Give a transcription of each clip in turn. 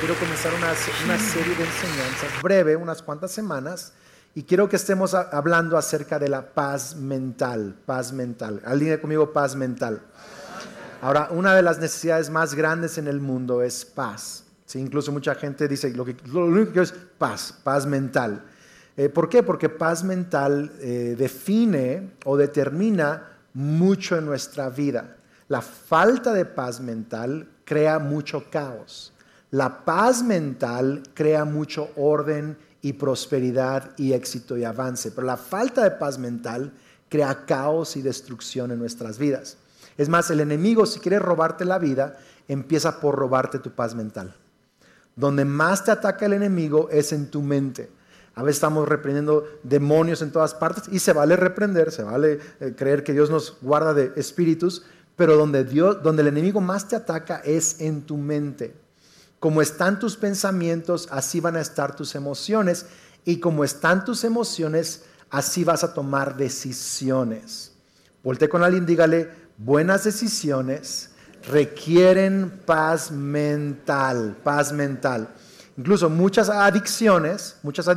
quiero comenzar una serie de enseñanzas breve, unas cuantas semanas, y quiero que estemos hablando acerca de la paz mental. Paz mental. ¿Alguien conmigo? Paz mental. Ahora, una de las necesidades más grandes en el mundo es paz. ¿Sí? Incluso mucha gente dice, lo único que quiero es paz mental. ¿Por qué? Porque paz mental define o determina mucho en nuestra vida. La falta de paz mental crea mucho caos. La paz mental crea mucho orden y prosperidad y éxito y avance. Pero la falta de paz mental crea caos y destrucción en nuestras vidas. Es más, el enemigo, si quiere robarte la vida, empieza por robarte tu paz mental. Donde más te ataca el enemigo es en tu mente. A veces estamos reprendiendo demonios en todas partes y se vale reprender, se vale creer que Dios nos guarda de espíritus, pero donde el enemigo más te ataca es en tu mente. Como están tus pensamientos, así van a estar tus emociones, y como están tus emociones, así vas a tomar decisiones. Voltee con alguien, dígale, buenas decisiones requieren paz mental, paz mental. Incluso muchas adicciones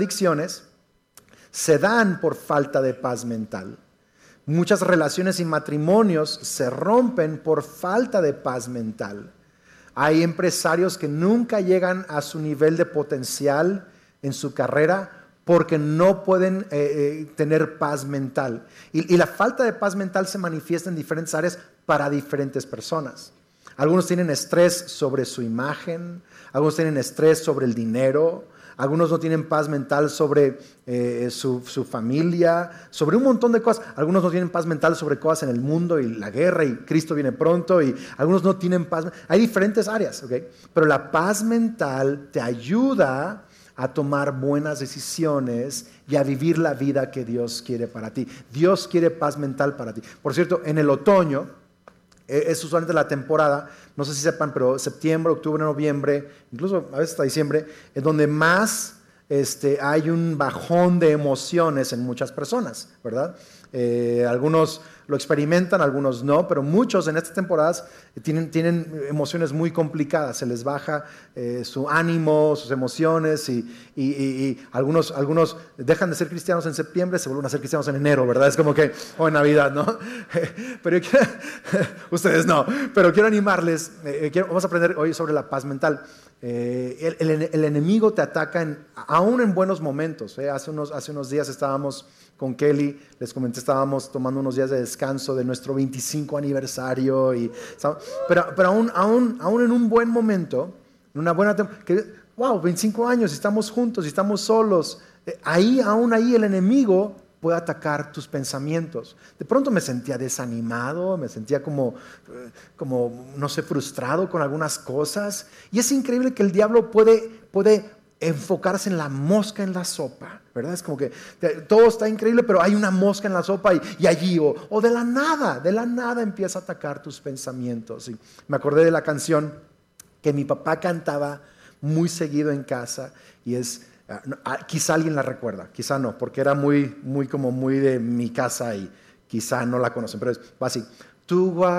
se dan por falta de paz mental. Muchas relaciones y matrimonios se rompen por falta de paz mental. Hay empresarios que nunca llegan a su nivel de potencial en su carrera porque no pueden tener paz mental. Y la falta de paz mental se manifiesta en diferentes áreas para diferentes personas. Algunos tienen estrés sobre su imagen, algunos tienen estrés sobre el dinero, algunos no tienen paz mental sobre su familia, sobre un montón de cosas. Algunos no tienen paz mental sobre cosas en el mundo y la guerra y Cristo viene pronto, y algunos no tienen paz. Hay diferentes áreas, ¿ok? Pero la paz mental te ayuda a tomar buenas decisiones y a vivir la vida que Dios quiere para ti. Dios quiere paz mental para ti. Por cierto, en el otoño, es usualmente la temporada, no sé si sepan, pero septiembre, octubre, noviembre, incluso a veces hasta diciembre, es donde más hay un bajón de emociones en muchas personas, ¿verdad? Algunos lo experimentan, algunos no, pero muchos en estas temporadas tienen emociones muy complicadas, se les baja su ánimo, sus emociones, y algunos dejan de ser cristianos en septiembre, se vuelven a ser cristianos en enero, ¿verdad? Es como que, en Navidad, ¿no? Pero ustedes no, pero quiero animarles, vamos a aprender hoy sobre la paz mental. El enemigo te ataca aún en buenos momentos. Hace unos días estábamos con Kelly, les comenté, estábamos tomando unos días de descanso de nuestro 25 aniversario, pero aún en un buen momento, en una buena temporada, 25 años, estamos juntos, estamos solos, aún ahí el enemigo puede atacar tus pensamientos. De pronto me sentía desanimado, me sentía como no sé, frustrado con algunas cosas, y es increíble que el diablo puede enfocarse en la mosca en la sopa, ¿verdad? Es como que todo está increíble, pero hay una mosca en la sopa y allí, o de la nada empieza a atacar tus pensamientos. Y me acordé de la canción que mi papá cantaba muy seguido en casa, y quizá alguien la recuerda, quizá no, porque era muy de mi casa y quizá no la conocen, pero va así. Tú